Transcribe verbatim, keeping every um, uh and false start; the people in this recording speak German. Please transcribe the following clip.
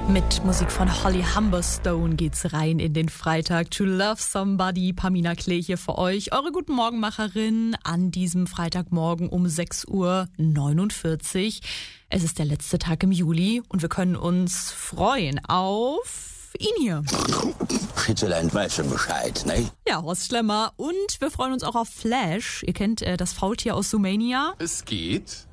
Mit Musik von Holly Humberstone geht's rein in den Freitag. To Love Somebody, Pamina Klee hier für euch, eure Guten Morgenmacherin an diesem Freitagmorgen um sechs Uhr neunundvierzig. Es ist der letzte Tag im Juli und wir können uns freuen auf ihn hier. Schitzelein weiß schon Bescheid, ne? Ja, Horst Schlemmer. Und wir freuen uns auch auf Flash. Ihr kennt äh, das Faultier aus Sumania. Es geht.